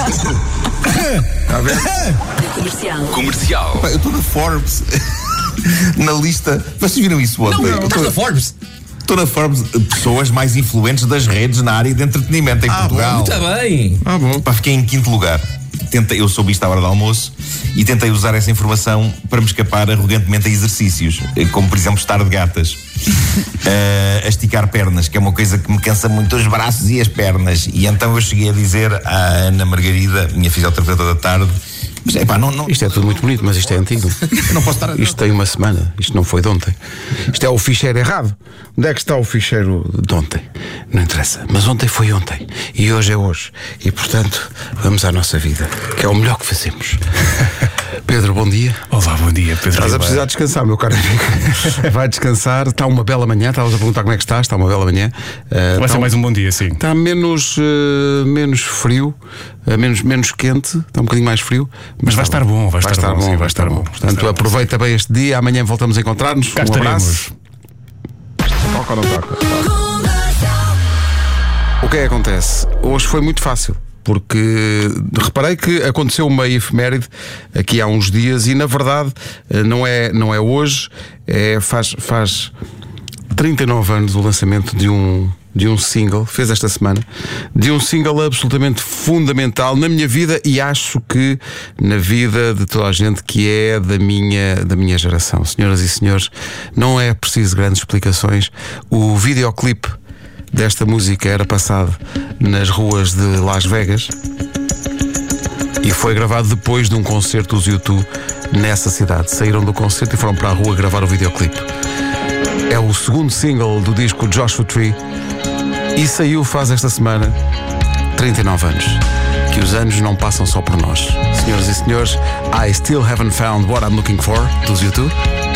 Está a ver? Comercial. Pá, eu estou na Forbes. Na lista. Vocês viram isso ontem? Não, estás na Forbes. Estou na Forbes. Pessoas mais influentes das redes na área de entretenimento em Portugal. Muito bem. Bom. Pá, fiquei em 5º lugar. Eu soube isto à hora do almoço e tentei usar essa informação para me escapar arrogantemente a exercícios, como por exemplo estar de gatas, a esticar pernas, que é uma coisa que me cansa muito os braços e as pernas. E então eu cheguei a dizer à Ana Margarida, minha fisioterapeuta da tarde, mas não. Isto é tudo muito bonito, mas isto é antigo. Eu não posso estar. Isto tem uma semana, isto não foi de ontem. Isto é o ficheiro errado. Onde é que está o ficheiro de ontem? Não interessa, mas ontem foi ontem e hoje é hoje. E portanto, vamos à nossa vida, que é o melhor que fazemos. Pedro, bom dia. Olá, bom dia, Pedro. Estás a precisar descansar, meu caro amigo. Vai descansar, está uma bela manhã. Estavas a perguntar como é que estás, está uma bela manhã. Vai ser mais um bom dia, sim. Está menos frio, menos quente, está um bocadinho mais frio. Mas vai estar bom, vai estar bom. Portanto, aproveita bem este dia, amanhã voltamos a encontrar-nos. Cá Um abraço. Toca ou não toca? O que é que acontece? Hoje foi muito fácil, porque reparei que aconteceu uma efeméride aqui há uns dias e na verdade não é hoje, faz 39 anos o lançamento de um single, fez esta semana, de um single absolutamente fundamental na minha vida e acho que na vida de toda a gente que é da minha geração. Senhoras e senhores, não é preciso grandes explicações. O videoclipe desta música era passado nas ruas de Las Vegas e foi gravado depois de um concerto dos U2 nessa cidade. Saíram do concerto e foram para a rua gravar o videoclipe. É o segundo single do disco Joshua Tree e saiu faz esta semana 39 anos. Que os anos não passam só por nós. Senhoras e senhores, I Still Haven't Found What I'm Looking For, dos U2.